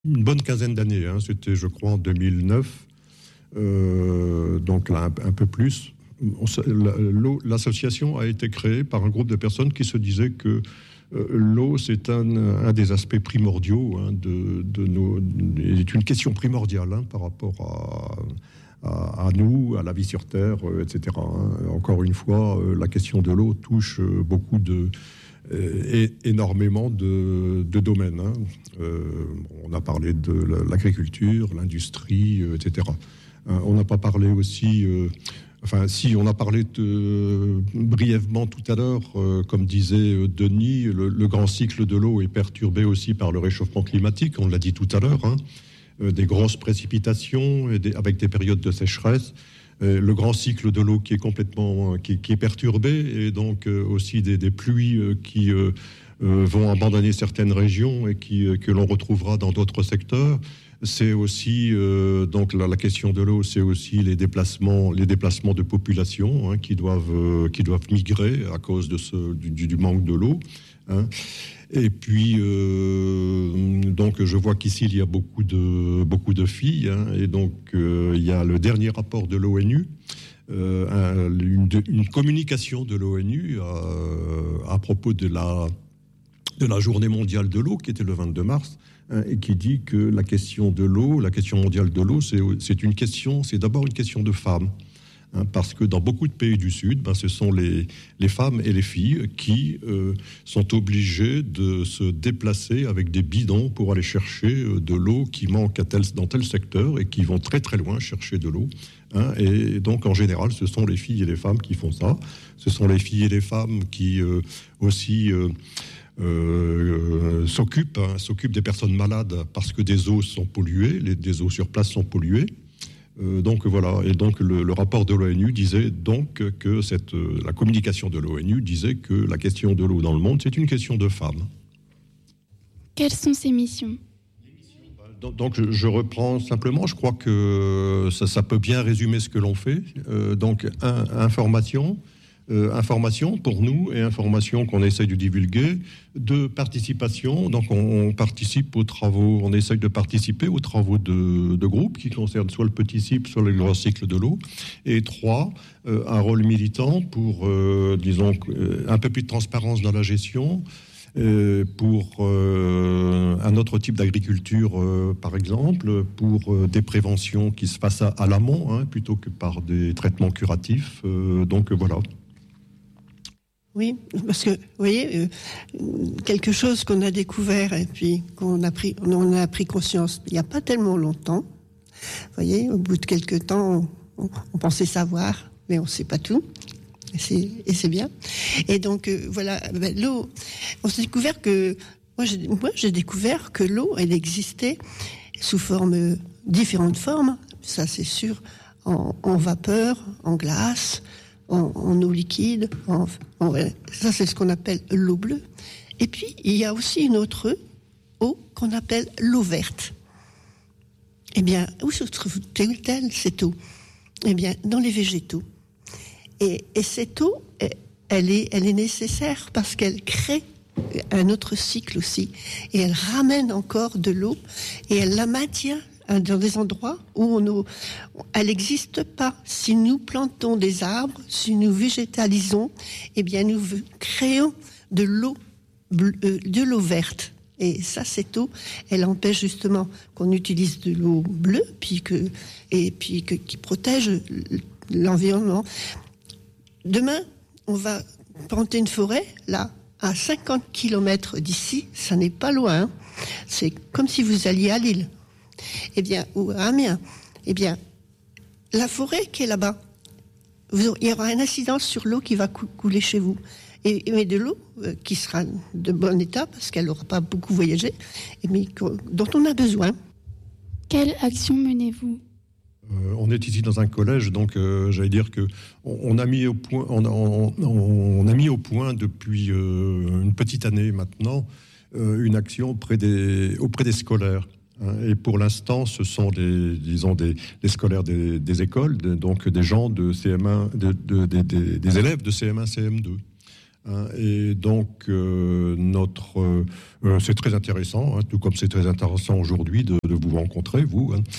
une bonne quinzaine d'années. C'était, je crois, en 2009. Donc là, un peu plus. L'association a été créée par un groupe de personnes qui se disaient que l'eau, c'est un des aspects primordiaux c'est une question primordiale par rapport à nous, à la vie sur Terre, etc. Encore une fois, la question de l'eau touche énormément de domaines. On a parlé de l'agriculture, l'industrie, etc. On n'a pas parlé aussi... on a parlé brièvement tout à l'heure, comme disait Denis, le grand cycle de l'eau est perturbé aussi par le réchauffement climatique, on l'a dit tout à l'heure, des grosses précipitations avec des périodes de sécheresse, le grand cycle de l'eau qui est complètement qui est perturbé, et donc aussi des pluies qui vont abandonner certaines régions et que l'on retrouvera dans d'autres secteurs. C'est aussi donc la question de l'eau, c'est aussi les déplacements de population qui doivent migrer à cause du manque de l'eau. Et puis donc je vois qu'ici il y a beaucoup de filles, et donc il y a le dernier rapport de l'ONU. Une communication de l'ONU à propos de la journée mondiale de l'eau qui était le 22 mars, et qui dit que la question de l'eau, la question mondiale de l'eau, c'est d'abord une question de femmes. Parce que dans beaucoup de pays du Sud, ce sont les femmes et les filles qui sont obligées de se déplacer avec des bidons pour aller chercher de l'eau qui manque dans tel secteur, et qui vont très très loin chercher de l'eau. Et donc en général, ce sont les filles et les femmes qui font ça. Ce sont les filles et les femmes qui aussi... s'occupe des personnes malades parce que des eaux sont polluées, des eaux sur place sont polluées. Donc voilà, et donc le rapport de l'ONU disait donc que la communication de l'ONU disait que la question de l'eau dans le monde, c'est une question de femmes. Quelles sont ces missions ? Donc je reprends simplement, je crois que ça peut bien résumer ce que l'on fait. Donc information pour nous, et information qu'on essaye de divulguer, de participation. Donc on participe aux travaux, on essaye de participer aux travaux de groupes qui concernent soit le petit cycle, soit le grand cycle de l'eau. Et 3, un rôle militant pour, disons, un peu plus de transparence dans la gestion, pour un autre type d'agriculture, par exemple, pour des préventions qui se passent à l'amont, plutôt que par des traitements curatifs. Donc voilà. Oui, parce que, vous voyez, quelque chose qu'on a découvert et puis on a pris conscience il n'y a pas tellement longtemps. Vous voyez, au bout de quelques temps, on pensait savoir, mais on ne sait pas tout. Et c'est bien. Et donc, voilà, l'eau, on s'est découvert que... Moi, j'ai découvert que l'eau, elle existait sous différentes formes, ça c'est sûr, en vapeur, en glace, en eau liquide, ça c'est ce qu'on appelle l'eau bleue. Et puis il y a aussi une autre eau qu'on appelle l'eau verte. Eh bien, où se trouve-t-elle cette eau ? Eh bien, dans les végétaux. Et cette eau, elle est nécessaire parce qu'elle crée un autre cycle aussi. Et elle ramène encore de l'eau et elle la maintient dans des endroits où elle n'existe pas. Si nous plantons des arbres, si nous végétalisons, eh bien nous créons de l'eau verte. Et ça, cette eau, elle empêche justement qu'on utilise de l'eau bleue, qui protège l'environnement. Demain, on va planter une forêt, là, à 50 km d'ici, ça n'est pas loin. C'est comme si vous alliez à Lille. Eh bien, ou à Amiens, eh bien, la forêt qui est là-bas, il y aura une incidence sur l'eau qui va couler chez vous. Mais de l'eau qui sera de bon état, parce qu'elle n'aura pas beaucoup voyagé, mais dont on a besoin. Quelle action menez-vous ? On est ici dans un collège, donc j'allais dire que on a mis au point depuis une petite année maintenant une action auprès des scolaires. Et pour l'instant, ce sont des scolaires des écoles, donc des gens de CM1, des élèves de CM1, CM2. Hein, et donc, c'est très intéressant, hein, tout comme c'est très intéressant aujourd'hui de vous rencontrer, vous. Hein.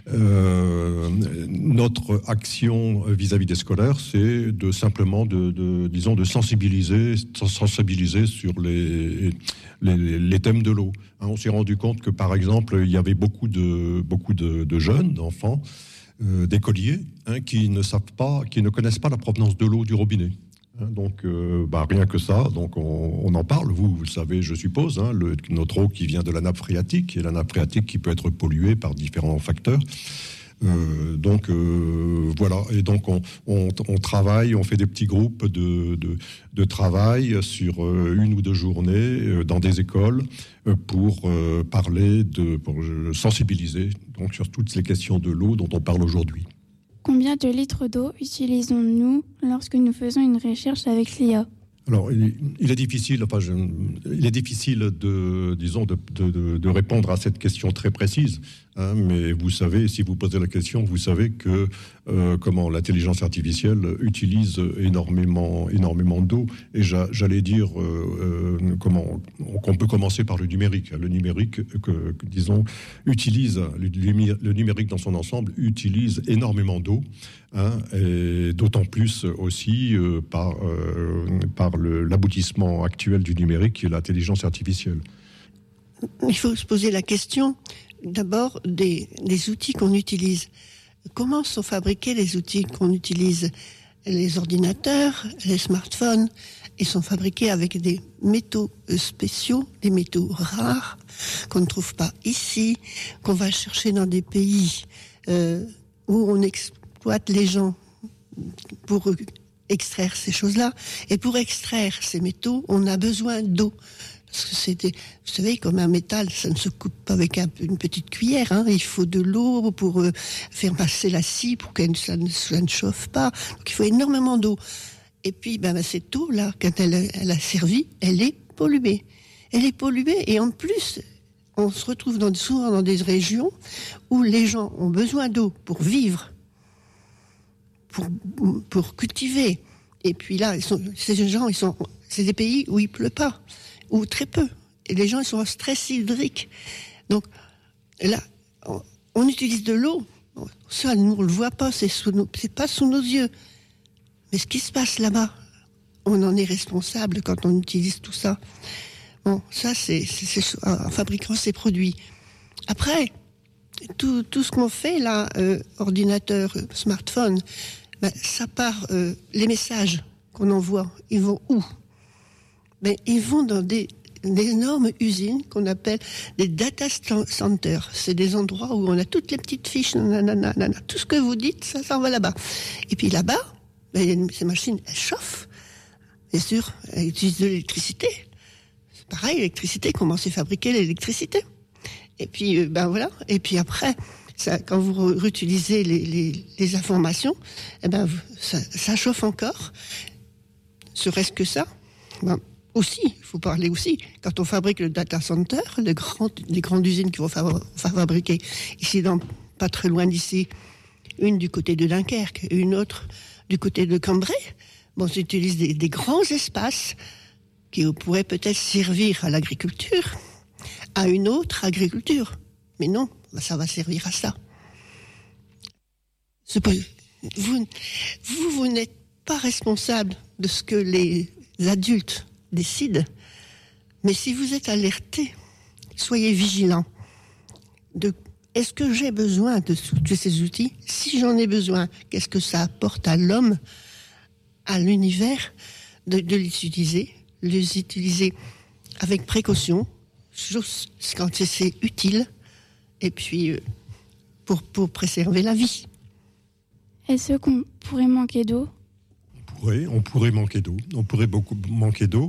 Notre action vis-à-vis des scolaires, c'est simplement de sensibiliser sur les thèmes de l'eau. Hein, on s'est rendu compte que, par exemple, il y avait beaucoup de jeunes, d'enfants, d'écoliers, hein, qui ne connaissent pas la provenance de l'eau du robinet. Donc, rien que ça, donc on en parle. Vous le savez, je suppose, hein, notre eau qui vient de la nappe phréatique, et la nappe phréatique qui peut être polluée par différents facteurs. Voilà. Et donc, on travaille, on fait des petits groupes de travail sur 1 ou 2 journées dans des écoles pour sensibiliser donc sur toutes les questions de l'eau dont on parle aujourd'hui. Combien de litres d'eau utilisons-nous lorsque nous faisons une recherche avec l'IA ? Alors, il est difficile de répondre à cette question très précise. Hein, mais vous savez, si vous posez la question, vous savez que l'intelligence artificielle utilise énormément d'eau. Et j'allais dire qu'on peut commencer par le numérique. Le numérique, utilise le numérique dans son ensemble utilise énormément d'eau. Hein, et d'autant plus aussi par l'aboutissement actuel du numérique qui est l'intelligence artificielle. Il faut se poser la question d'abord des outils qu'on utilise. Comment sont fabriqués les outils qu'on utilise ? Les ordinateurs, les smartphones, ils sont fabriqués avec des métaux spéciaux, des métaux rares qu'on ne trouve pas ici, qu'on va chercher dans des pays où on exploite les gens pour extraire ces choses-là. Et pour extraire ces métaux, on a besoin d'eau. Parce que vous savez, comme un métal, ça ne se coupe pas avec une petite cuillère. Hein. Il faut de l'eau pour faire passer la scie, pour que ça ne chauffe pas. Donc il faut énormément d'eau. Et puis, cette eau-là, quand elle a servi, elle est polluée. Elle est polluée et en plus, on se retrouve souvent dans des régions où les gens ont besoin d'eau pour vivre, pour cultiver. Et puis là, c'est des pays où il pleut pas, ou très peu. Et les gens, ils sont en stress hydrique. Donc, là, on utilise de l'eau. Ça, nous, on le voit pas, c'est pas sous nos yeux. Mais ce qui se passe là-bas, on en est responsable quand on utilise tout ça. Bon, ça, c'est en fabriquant ces produits. Après, tout ce qu'on fait là, ordinateur, smartphone, ça part, les messages qu'on envoie, ils vont où ? Ils vont dans des énormes usines qu'on appelle des data centers. C'est des endroits où on a toutes les petites fiches, tout ce que vous dites, ça s'en va là-bas. Et puis là-bas, ces machines, elles chauffent. Bien sûr, elles utilisent de l'électricité. C'est pareil, l'électricité, comment c'est fabriqué l'électricité ? Et puis, voilà. Et puis après, quand vous réutilisez les informations, ça chauffe encore. Serait-ce que ça ? Aussi, il faut parler aussi, quand on fabrique le data center, les grandes usines qui vont fabriquer ici, pas très loin d'ici, une du côté de Dunkerque et une autre du côté de Cambrai, on utilise des grands espaces qui pourraient peut-être servir à l'agriculture, à une autre agriculture. Mais non, ça va servir à ça. Vous n'êtes pas responsable de ce que les adultes décident, mais si vous êtes alerté, soyez vigilants. Est-ce que j'ai besoin de ces outils ? Si j'en ai besoin, qu'est-ce que ça apporte à l'homme, à l'univers, de les utiliser avec précaution, quand c'est utile, et puis pour préserver la vie. Est-ce qu'on pourrait manquer d'eau ? On pourrait manquer d'eau. On pourrait beaucoup manquer d'eau.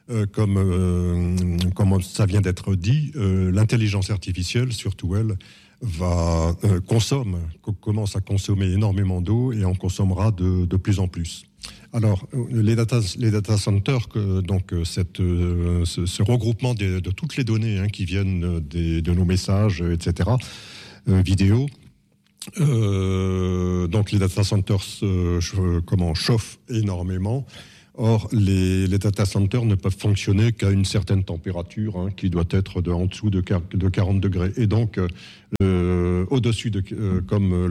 Comme ça vient d'être dit, l'intelligence artificielle, surtout elle, commence à consommer énormément d'eau et en consommera de plus en plus. Alors, les data centers, ce regroupement de toutes les données qui viennent de nos messages, etc., vidéo. Donc les data centers chauffent énormément. Or, les data centers ne peuvent fonctionner qu'à une certaine température, qui doit être en dessous de 40 degrés. Et donc, au-dessus de, comme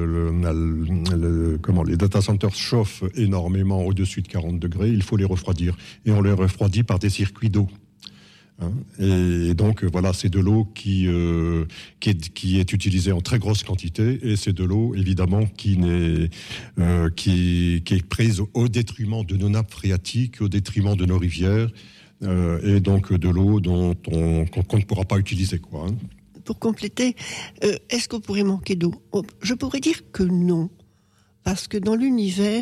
les data centers chauffent énormément au-dessus de 40 degrés, il faut les refroidir. Et on les refroidit par des circuits d'eau. Et donc voilà, c'est de l'eau qui est utilisée en très grosse quantité, et c'est de l'eau évidemment qui est prise au détriment de nos nappes phréatiques, au détriment de nos rivières, et donc de l'eau qu'on ne pourra pas utiliser, quoi. Pour compléter, est-ce qu'on pourrait manquer d'eau ? Je pourrais dire que non. Parce que dans l'univers,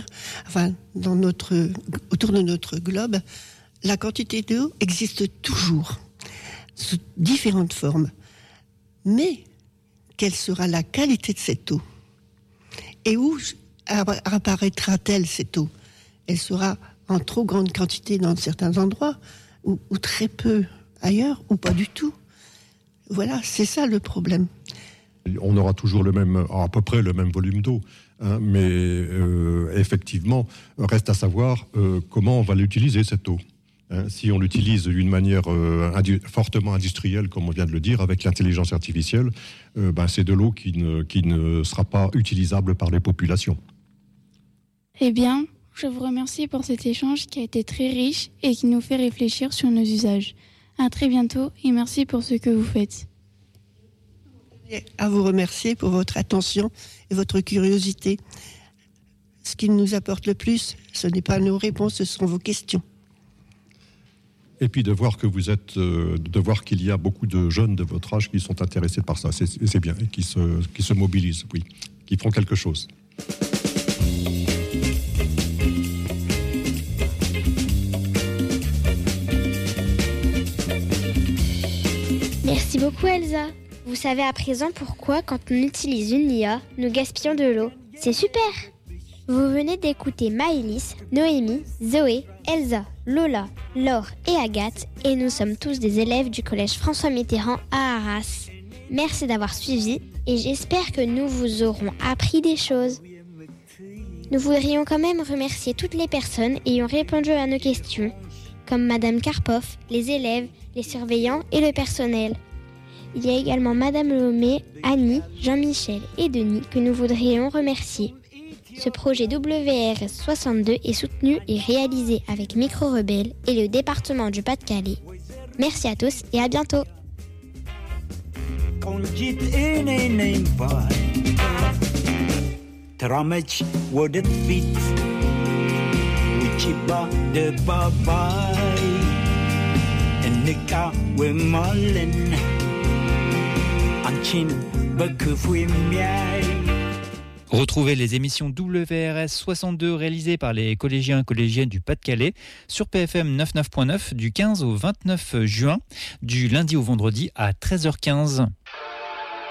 autour de notre globe, la quantité d'eau existe toujours, sous différentes formes. Mais quelle sera la qualité de cette eau ? Et où apparaîtra-t-elle, cette eau ? Elle sera en trop grande quantité dans certains endroits, ou très peu ailleurs, ou pas du tout. Voilà, c'est ça le problème. On aura toujours à peu près le même volume d'eau. Mais effectivement, reste à savoir comment on va l'utiliser, cette eau. Si on l'utilise d'une manière fortement industrielle, comme on vient de le dire, avec l'intelligence artificielle, c'est de l'eau qui ne sera pas utilisable par les populations. Eh bien, je vous remercie pour cet échange qui a été très riche et qui nous fait réfléchir sur nos usages. À très bientôt et merci pour ce que vous faites. Et à vous remercier pour votre attention et votre curiosité. Ce qui nous apporte le plus, ce n'est pas nos réponses, ce sont vos questions. Et puis de voir qu'il y a beaucoup de jeunes de votre âge qui sont intéressés par ça, c'est bien, et qui se mobilisent, oui, qui font quelque chose. Merci beaucoup Elsa. Vous savez à présent pourquoi, quand on utilise une IA, nous gaspillons de l'eau. C'est super! Vous venez d'écouter Maëlys, Noémie, Zoé, Elsa, Lola, Laure et Agathe, et nous sommes tous des élèves du collège François Mitterrand à Arras. Merci d'avoir suivi et j'espère que nous vous aurons appris des choses. Nous voudrions quand même remercier toutes les personnes ayant répondu à nos questions, comme Madame Karpov, les élèves, les surveillants et le personnel. Il y a également Madame Lomé, Annie, Jean-Michel et Denis que nous voudrions remercier. Ce projet WRS 62 est soutenu et réalisé avec Micro Rebelle et le département du Pas-de-Calais. Merci à tous et à bientôt. Retrouvez les émissions WRS 62 réalisées par les collégiens et collégiennes du Pas-de-Calais sur PFM 99.9 du 15 au 29 juin, du lundi au vendredi à 13h15.